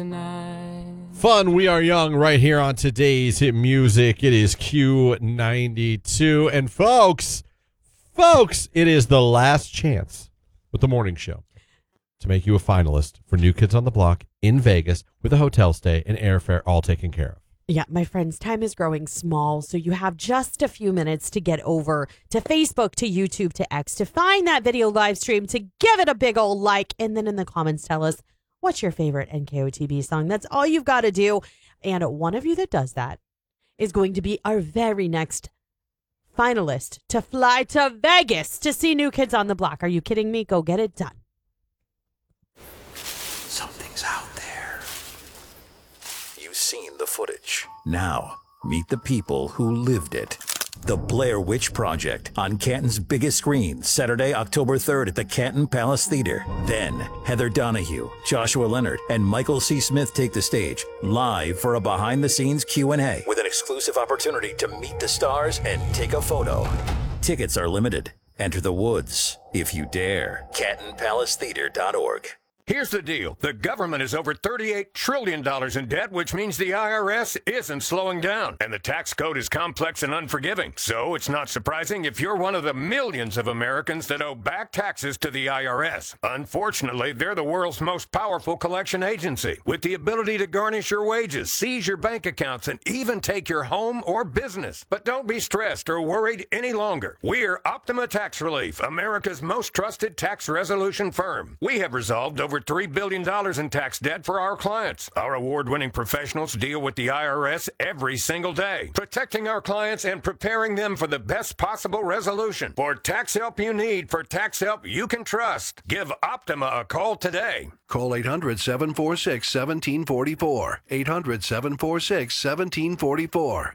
Fun, we are young right here on today's hit music. It is Q92. And folks, it is the last chance with the morning show to make you a finalist for New Kids on the Block in Vegas with a hotel stay and airfare all taken care of. Yeah, my friends, time is growing small, so you have just a few minutes to get over to Facebook, to YouTube, to X, to find that video live stream, to give it a big old like, and then in the comments tell us what's your favorite NKOTB song. That's all you've got to do. And one of you that does that is going to be our very next finalist to fly to Vegas to see New Kids on the Block. Are you kidding me? Go get it done. Something's out there. You've seen the footage. Now, meet the people who lived it. The Blair Witch Project on Canton's biggest screen, Saturday, October 3rd at the Canton Palace Theater. Then, Heather Donahue, Joshua Leonard, and Michael C. Smith take the stage live for a behind-the-scenes Q&A with an exclusive opportunity to meet the stars and take a photo. Tickets are limited. Enter the woods if you dare. CantonPalaceTheater.org. Here's the deal. The government is over $38 trillion in debt, which means the IRS isn't slowing down. And the tax code is complex and unforgiving. So it's not surprising if you're one of the millions of Americans that owe back taxes to the IRS. Unfortunately, they're the world's most powerful collection agency, with the ability to garnish your wages, seize your bank accounts, and even take your home or business. But don't be stressed or worried any longer. We're Optima Tax Relief, America's most trusted tax resolution firm. We have resolved over $3 billion in tax debt for our clients. Our award-winning professionals deal with the IRS every single day, protecting our clients and preparing them for the best possible resolution. For tax help you need, for tax help you can trust, give Optima a call today. Call 800-746-1744. 800-746-1744.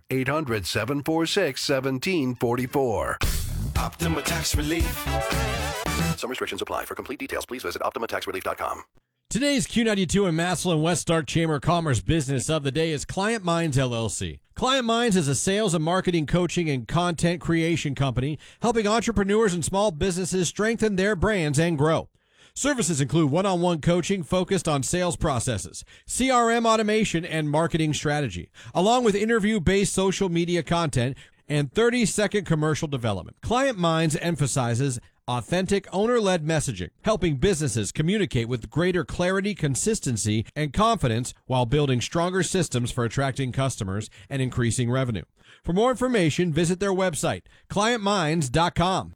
800-746-1744. Optima Tax Relief. Some restrictions apply. For complete details, please visit OptimaTaxRelief.com. Today's Q92 and Massillon West Stark Chamber of Commerce business of the day is Client Minds LLC. Client Minds is a sales and marketing coaching and content creation company helping entrepreneurs and small businesses strengthen their brands and grow. Services include one-on-one coaching focused on sales processes, CRM automation, and marketing strategy, along with interview-based social media content and 30-second commercial development. Client Minds emphasizes authentic, owner-led messaging, helping businesses communicate with greater clarity, consistency, and confidence while building stronger systems for attracting customers and increasing revenue. For more information, visit their website, clientminds.com.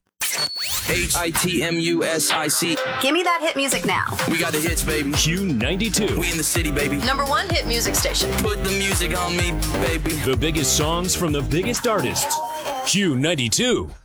HITMUSIC. Give me that hit music now. We got the hits, baby. Q92. We in the city, baby. #1 hit music station. Put the music on me, baby. The biggest songs from the biggest artists. Q92.